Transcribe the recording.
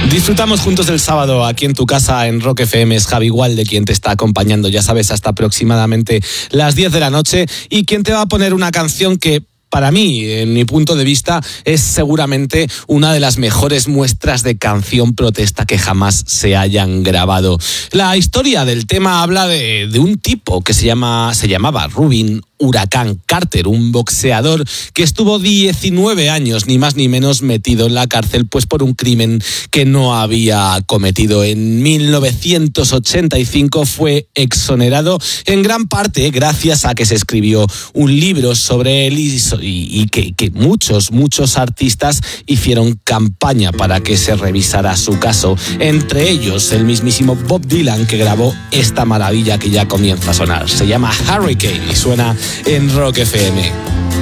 Disfrutamos juntos el sábado aquí en tu casa en Rock FM. Es Javi Gualde quien te está acompañando, ya sabes, hasta aproximadamente las 10 de la noche, y quien te va a poner una canción que, para mí, en mi punto de vista, es seguramente una de las mejores muestras de canción protesta que jamás se hayan grabado. La historia del tema habla de un tipo que se llamaba Rubin Huracán Carter, un boxeador que estuvo 19 años, ni más ni menos, metido en la cárcel pues por un crimen que no había cometido. En 1985 fue exonerado, en gran parte gracias a que se escribió un libro sobre él y que muchos artistas hicieron campaña para que se revisara su caso, entre ellos el mismísimo Bob Dylan, que grabó esta maravilla que ya comienza a sonar. Se llama Hurricane y suena en Rock FM.